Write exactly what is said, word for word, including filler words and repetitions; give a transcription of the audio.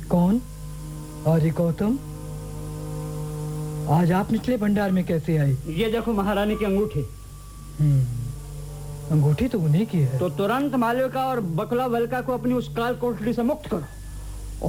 कौन? आर्य गौतम, आज आप निचले भंडार में कैसे आए? ये देखो महारानी की अंगूठी। हम्म, अंगूठी तो उन्हीं की है। तो तुरंत मालविका और बकुला वल्का को अपनी उस काल कोठरी से मुक्त करो।